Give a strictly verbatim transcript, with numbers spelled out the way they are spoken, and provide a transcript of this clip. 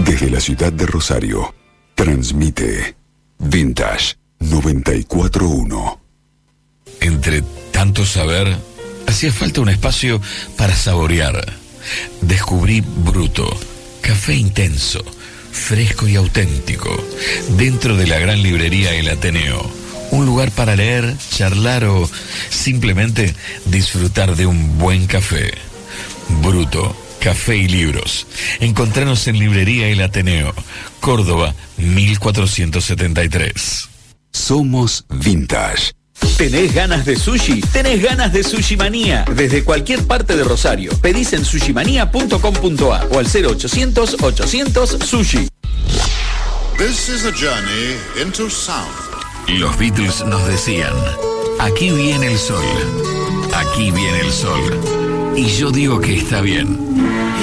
Desde la ciudad de Rosario, transmite Vintage noventa y cuatro punto uno. Entre tanto saber, hacía falta un espacio para saborear. Descubrí Bruto, café intenso, fresco y auténtico, dentro de la gran librería El Ateneo. Un lugar para leer, charlar o simplemente disfrutar de un buen café. Bruto, café y libros. Encontranos en Librería El Ateneo, Córdoba, mil cuatrocientos setenta y tres. Somos Vintage. ¿Tenés ganas de sushi? Tenés ganas de Sushi Manía. Desde cualquier parte de Rosario. Pedís en sushimanía punto com punto a o al cero ochocientos ochocientos sushi. This is a journey into sound. Los Beatles nos decían, aquí viene el sol, aquí viene el sol. Y yo digo que está bien.